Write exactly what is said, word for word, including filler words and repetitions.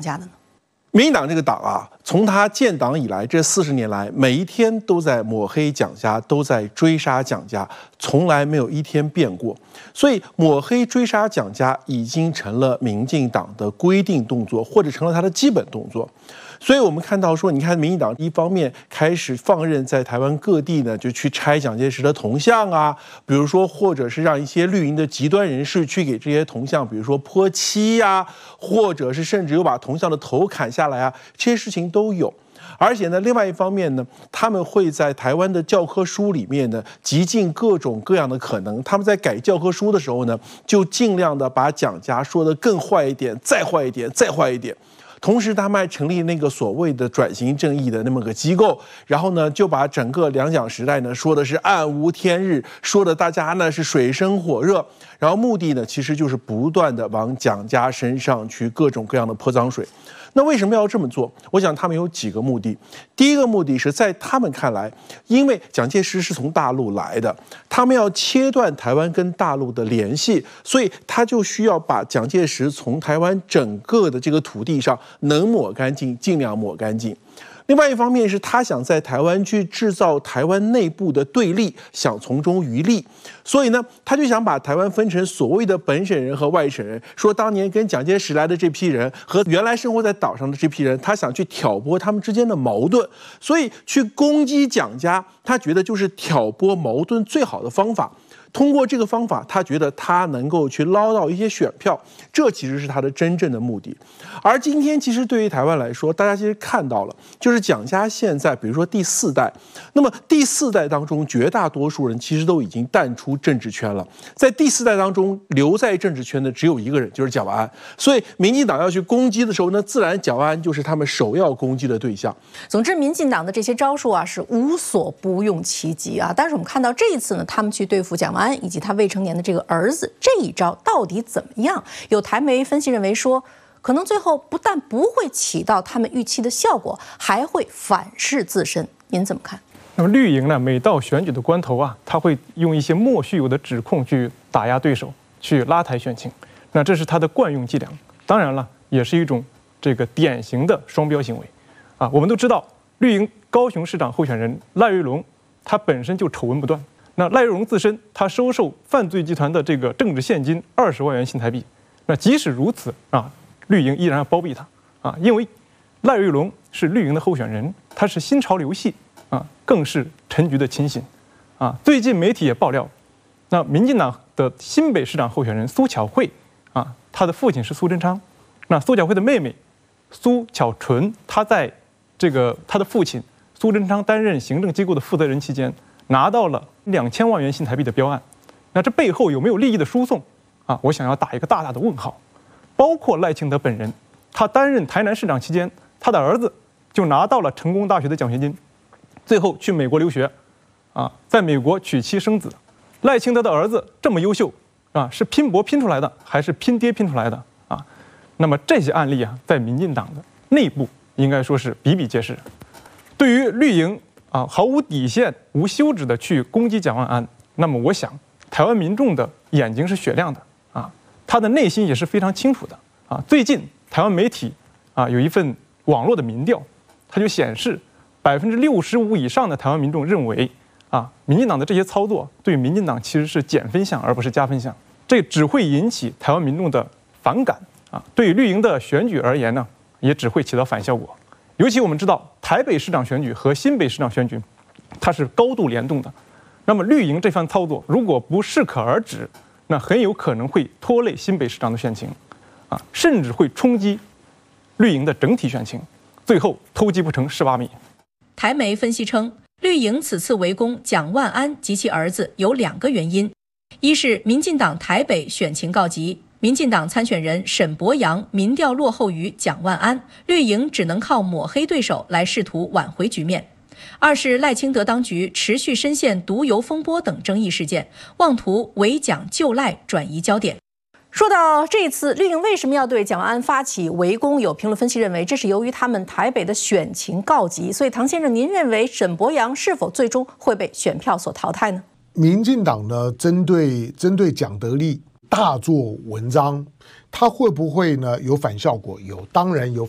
家的呢？ 民进党这个党啊，从他建党以来这四十年来，每一天都在抹黑蒋家，都在追杀蒋家，从来没有一天变过。所以抹黑追杀蒋家已经成了民进党的规定动作，或者成了他的基本动作。所以我们看到说，你看民进党一方面开始放任在台湾各地呢，就去拆蒋介石的铜像啊，比如说或者是让一些绿营的极端人士去给这些铜像，比如说泼漆呀、啊，或者是甚至有把铜像的头砍下来啊，这些事情都有。而且呢，另外一方面呢，他们会在台湾的教科书里面呢，极尽各种各样的可能。他们在改教科书的时候呢，就尽量的把蒋家说得更坏一点，再坏一点，再坏一点。同时，他们还成立那个所谓的转型正义的那么个机构，然后呢，就把整个两蒋时代呢说的是暗无天日，说的大家呢是水深火热，然后目的呢其实就是不断的往蒋家身上去各种各样的泼脏水。那为什么要这么做？我想他们有几个目的。第一个目的是在他们看来，因为蒋介石是从大陆来的，他们要切断台湾跟大陆的联系，所以他就需要把蒋介石从台湾整个的这个土地上能抹干净，尽量抹干净。另外一方面是他想在台湾去制造台湾内部的对立，想从中渔利，所以呢，他就想把台湾分成所谓的本省人和外省人，说当年跟蒋介石来的这批人和原来生活在岛上的这批人，他想去挑拨他们之间的矛盾，所以去攻击蒋家，他觉得就是挑拨矛盾最好的方法。通过这个方法，他觉得他能够去捞到一些选票，这其实是他的真正的目的。而今天，其实对于台湾来说，大家其实看到了，就是蒋家现在，比如说第四代，那么第四代当中，绝大多数人其实都已经淡出政治圈了。在第四代当中，留在政治圈的只有一个人，就是蒋万安。所以，民进党要去攻击的时候呢，自然蒋万安就是他们首要攻击的对象。 总之，民进党的这些招数啊，是无所不用其极啊。但是我们看到这一次呢，他们去对付蒋万安以及他未成年的这个儿子，这一招到底怎么样？有台媒分析认为说，可能最后不但不会起到他们预期的效果，还会反噬自身。您怎么看？ 那么绿营呢，每到选举的关头啊，他会用一些莫须有的指控去打压对手，去拉抬选情。那这是他的惯用伎俩。当然了，也是一种这个典型的双标行为啊。我们都知道，绿营高雄市长候选人赖瑞隆，他本身就丑闻不断。那赖瑞隆自身，他收受犯罪集团的这个政治现金二十万元新台币。那即使如此啊，绿营依然要包庇他啊，因为赖瑞隆是绿营的候选人，他是新潮流系啊，更是陈菊的亲信啊。最近媒体也爆料，那民进党的新北市长候选人苏巧慧啊，他的父亲是苏贞昌，那苏巧慧的妹妹苏巧纯，她在这个她的父亲苏贞昌担任行政机构的负责人期间，拿到了两千万元新台币的标案，那这背后有没有利益的输送啊？我想要打一个大大的问号。包括赖清德本人，他担任台南市长期间，他的儿子就拿到了成功大学的奖学金，最后去美国留学，啊，在美国娶妻生子。赖清德的儿子这么优秀啊，是拼搏拼出来的，还是拼爹拼出来的啊？那么这些案例啊，在民进党的内部应该说是比比皆是。对于绿营啊，毫无底线、无休止的去攻击蒋万安，那么我想，台湾民众的眼睛是雪亮的啊，他的内心也是非常清楚的啊。最近台湾媒体啊有一份网络的民调，它就显示百分之六十五以上的台湾民众认为啊，民进党的这些操作对民进党其实是减分项而不是加分项，这只会引起台湾民众的反感啊。对于绿营的选举而言呢，也只会起到反效果。尤其我们知道，台北市长选举和新北市长选举，它是高度联动的。那么绿营这番操作，如果不适可而止，那很有可能会拖累新北市长的选情，啊，甚至会冲击绿营的整体选情，最后偷鸡不成蚀把米。 台媒分析称，绿营此次围攻蒋万安及其儿子有两个原因：一是民进党台北选情告急。民进党参选人沈伯洋民调落后于蒋万安，绿营只能靠抹黑对手来试图挽回局面。二是赖清德当局持续深陷毒油风波等争议事件，妄图围蒋救赖转移焦点。 说到这一次绿营为什么要对蒋万安发起围攻，有评论分析认为这是由于他们台北的选情告急。所以唐先生，您认为沈伯洋是否最终会被选票所淘汰呢？ 民进党呢，针对针对蒋德忞大做文章，他会不会呢有反效果？有，当然有